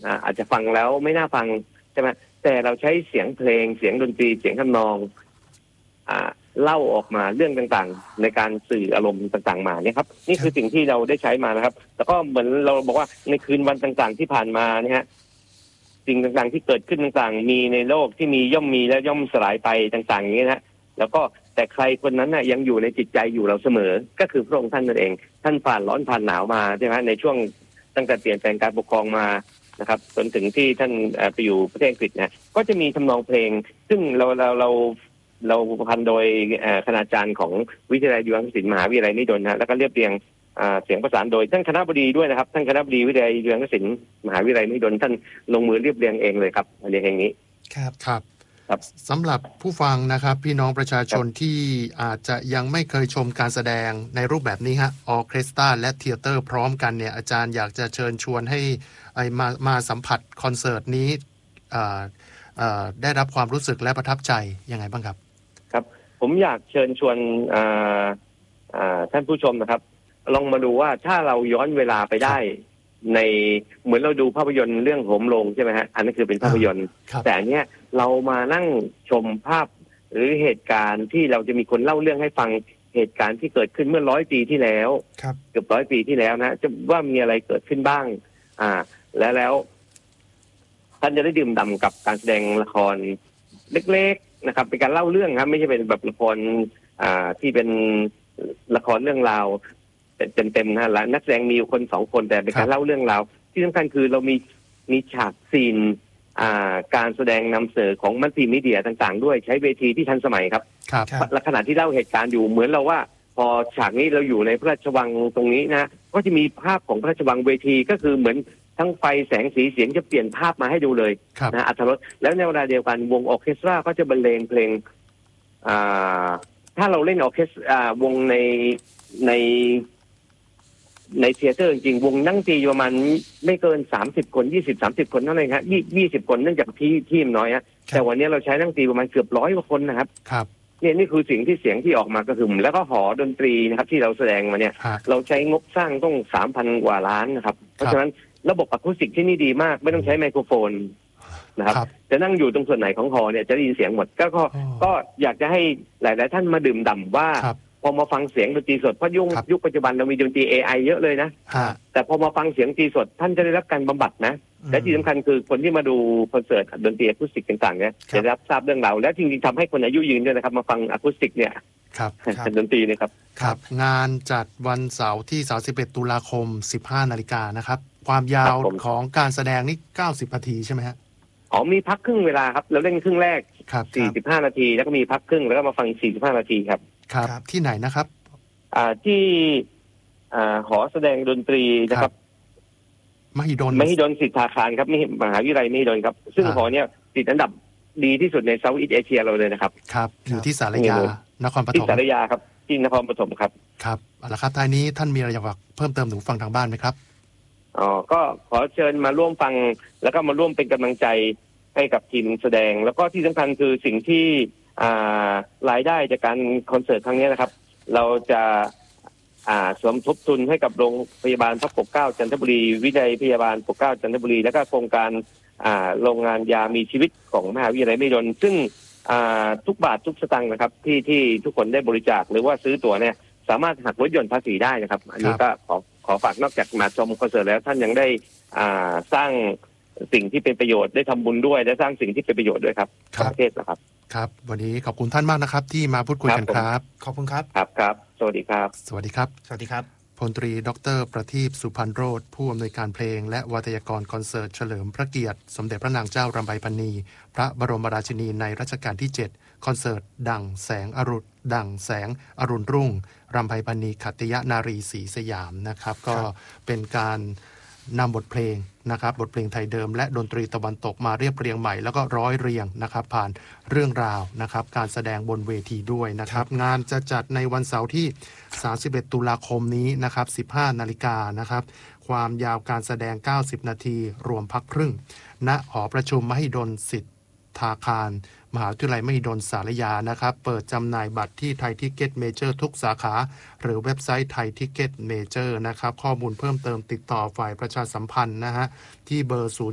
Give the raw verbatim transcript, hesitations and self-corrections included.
อ่าอาจจะฟังแล้วไม่น่าฟังใช่ไหมแต่เราใช้เสียงเพลงเสียงดนตรีเสียงทำนองอ่าเล่าออกมาเรื่องต่างๆในการสื่ออารมณ์ต่างๆมาเนี่ยครับนี่คือสิ่งที่เราได้ใช้มานะครับแล้วก็เหมือนเราบอกว่าในคืนวันต่างๆที่ผ่านมาเนี่ยฮะสิ่งต่างๆที่เกิดขึ้นต่างๆมีในโลกที่มีย่อมมีและย่อมสลายไปต่างๆอย่างนี้นะแล้วก็แต่ใครคนนั้นน่ะยังอยู่ในจิตใจอยู่เราเสมอก็คือพระองค์ท่านนั่นเองท่านผ่านร้อนผ่านหนาวมาใช่ไหมในช่วงตั้งแต่เปลี่ยนแปลงการปกครองมานะครับจนถึงที่ท่านไปอยู่ประเทศอังกฤษนะก็จะมีทำนองเพลงซึ่งเราเราเราเราพันโดยคณาจารย์ของวิทยาลัยดุริยางคศิลป์มหาวิทยาลัยมหิดลนะแล้วก็เรียบเรียงเสียงประสานโดยท่านคณบดีด้วยนะครับท่านคณบดีวิทยาลัยดุริยางคศิลป์มหาวิทยาลัยมหิดลท่านลงมือเรียบเรียงเองเลยครับในเพลงนี้ครับครับสำหรับผู้ฟังนะครับพี่น้องประชาชนที่อาจจะยังไม่เคยชมการแสดงในรูปแบบนี้ฮะออร์เคสตราและเธียเตอร์พร้อมกันเนี่ยอาจารย์อยากจะเชิญชวนให้มามาสัมผัสคอนเสิร์ตนี้ได้รับความรู้สึกและประทับใจยังไงบ้างครับครับผมอยากเชิญชวนท่านผู้ชมนะครับลองมาดูว่าถ้าเราย้อนเวลาไปได้ในเหมือนเราดูภาพยนตร์เรื่องโหมโรงใช่ไหมฮะอันนั้นคือเป็นภาพยนตร์แต่อันเนี้ยเรามานั่งชมภาพหรือเหตุการณ์ที่เราจะมีคนเล่าเรื่องให้ฟังเหตุการณ์ที่เกิดขึ้นเมื่อร้อยปีที่แล้วเกือบร้อยปีที่แล้วนะจะว่ามีอะไรเกิดขึ้นบ้างอ่าแล้วแล้วท่านจะได้ดื่มด่ำกับการแสดงละครเล็กๆนะครับเป็นการเล่าเรื่องครับไม่ใช่เป็นแบบละครอ่าที่เป็นละครเรื่องราวเต็มๆนะแล้วนักแสดงมีคนสองคนแต่เป็นการเล่าเรื่องราวที่สำคัญคือเรามีมีฉากซีนอ่าการแสดงนำเสนอของมัลติมีเดียต่างๆด้วยใช้เวทีที่ทันสมัยครับและขณะที่เล่าเหตุการณ์อยู่เหมือนเราว่าพอฉากนี้เราอยู่ในพระราชวังตรงนี้นะก็จะมีภาพของพระราชวังเวทีก็คือเหมือนทั้งไฟแสงสีเสียงจะเปลี่ยนภาพมาให้ดูเลยนะอัตรสแล้วในเวลาเดียวกันวงออร์เคสตราก็จะบรรเลงเพลงอ่าถ้าเราเล่นออร์เคสตราวงในในในเธียเตอร์จริงๆวงนั่งตีประมาณไม่เกินสามสิบคนยี่สิบ สามสิบคนเท่านั้นครับยี่สิบคนเนื่องจากที่ที่มันน้อยฮะแต่วันนี้เราใช้นั่งตีประมาณเกือบร้อยกว่าคนนะครับครับเนี่ยนี่คือสิ่งที่เสียงที่ออกมากระหึ่มแล้วก็หอดนตรีนะครับที่เราแสดงมาเนี่ยเราใช้งบสร้างต้อง สามพัน กว่าล้านนะครับเพราะฉะนั้นระบบอะคูสติกที่นี่ดีมากไม่ต้องใช้ไมโครโฟนนะครับจะนั่งอยู่ตรงส่วนไหนของหอเนี่ยจะได้ยินเสียงหมดก็ก็อยากจะให้หลายๆท่านมาดื่มด่ำว่าพอมาฟังเสียงดนตรีสดเพราะยุคยุคปัจจุบันเรามีดนตรี เอ ไอ เยอะเลยนะแต่พอมาฟังเสียงดนตรีสดท่านจะได้รับการบำบัดนะและที่สำคัญคือคนที่มาดูคอนเสิร์ตดนตรีอะคูสติกต่างๆเนี่ยจะได้รับทราบเรื่องราวและจริงๆทำให้คนอายุยืนด้วยนะครับมาฟังอะคูสติกเนี่ยเป็นดนตรีนะครับครับงานจัดวันเสาร์ที่สามสิบเอ็ดตุลาคม สิบห้านาฬิกานะครับความยาวของการแสดงนี่เก้าสิบนาทีใช่ไหมฮะอ๋อมีพักครึ่งเวลาครับเราเล่นครึ่งแรกสี่สิบห้านาทีแล้วก็มีพักครึ่งแล้วก็มาฟังสี่สิบห้านาทีครับครับที่ไหนนะครับอ่าที่อ่าหอแสดงดนตรีนะครับมหิดลมหิดลสิทธาคารครับมหาวิทยาลัยมหิดลครับซึ่งหอเนี้ยติดอันดับดีที่สุดในเซาท์อีสต์เอเชียเราเลยนะครับครับอยู่ที่สารยานครปฐมที่สารยาครับที่นครปฐมครับครับเอาละครับท้ายนี้ท่านมีอะไรอยากบอกเพิ่มเติมถึงฟังทางบ้านไหมครับอ๋อก็ขอเชิญมาร่วมฟังแล้วก็มาร่วมเป็นกำลังใจให้กับทีมแสดงแล้วก็ที่สำคัญคือสิ่งที่อ่ารายได้จากการคอนเสิร์ตครั้งนี้นะครับเราจะอ่าสมทบทุนให้กับโรงพยาบาลพระปกเกล้าจันทบุรีวิทยาพยาบาลปกเกล้าจันทบุรีแล้วก็โครงการอ่าโรงงานยามีชีวิตของมหาวิทยาลัยมหิดลซึ่งอ่าทุกบาททุกสตางค์นะครับที่ที่ทุกคนได้บริจาคหรือว่าซื้อตั๋วเนี่ยสามารถหักลดหย่อนภาษีได้นะครับอันนี้ก็ขอขอฝากนอกจากมาชมคอนเสิร์ตแล้วท่านยังได้อ่าสร้างสิ่งที่เป็นประโยชน์ได้ทำบุญด้วยและสร้างสิ่งที่เป็นประโยชน์ด้วยครับประเทศนะครับครับวันนี้ขอบคุณท่านมากนะครับที่มาพูดคุยกันครับขอบคุณครับครับครับสวัสดีครับสวัสดีครับสวัสดีครับพลตรีดร.ประทีปสุพรรณโรจน์ผู้อำนวยการเพลงและวาทยากรคอนเสิร์ตเฉลิมพระเกียรติสมเด็จพระนางเจ้ารำไพพรรณีพระบรมราชินีในรัชกาลที่เจ็ดคอนเสิร์ตดั่งแสงอรุณดั่งแสงอรุณรุ่งรำไพพรรณีขัตติยนารีศรีสยามนะครับก็เป็นการนำบทเพลงนะครับบทเพลงไทยเดิมและดนตรีตะวันตกมาเรียบเรียงใหม่แล้วก็ร้อยเรียงนะครับผ่านเรื่องราวนะครับการแสดงบนเวทีด้วยนะครับงานจะจัดในวันเสาร์ที่สามสิบเอ็ดตุลาคมนี้นะครับสิบห้านาฬิกานะครับความยาวการแสดงเก้าสิบนาทีรวมพักครึ่งณหอประชุมมหิดลสิทธาคารมหาวิทยาลัยมหิดลสารยานะครับเปิดจำหน่ายบัตรที่ไทยทิกเก็ตเมเจอร์ทุกสาขาหรือเว็บไซต์ไทยทิกเก็ตเมเจอร์นะครับข้อมูลเพิ่มเติมติดต่อฝ่ายประชาสัมพันธ์นะฮะที่เบอร์ศูนย์